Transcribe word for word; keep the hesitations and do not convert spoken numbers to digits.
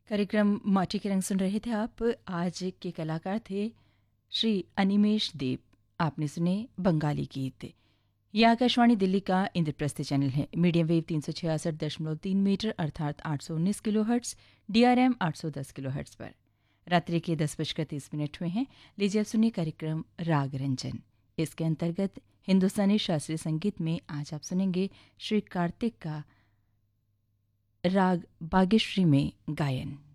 कार्यक्रम माटी के रंग सुन रहे थे आप। आज के कलाकार थे श्री अनिमेश देव। आपने सुने बंगाली गीत। यह आकाशवाणी दिल्ली का इंद्रप्रस्थ चैनल है। मीडियम वेव तीन सौ छियासठ दशमलव तीन मीटर अर्थात आठ सौ उन्नीस kilo hertz, D R M आठ सौ दस किलो हर्ट्स पर रात्रि के दस बजकर तीस मिनट हुए हैं। लीजिए अब सुनिए कार्यक्रम राग रंजन। इसके अंतर्गत हिंदुस्तानी शास्त्रीय संगीत में आज आप सुनेंगे श्री कार्तिक का राग बागेश्वरी में गायन।